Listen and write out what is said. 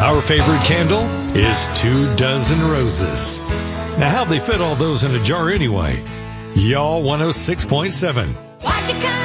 Our favorite candle is 2 dozen roses. Now, how'd they fit all those in a jar anyway? Y'all 106.7. Why'd you come?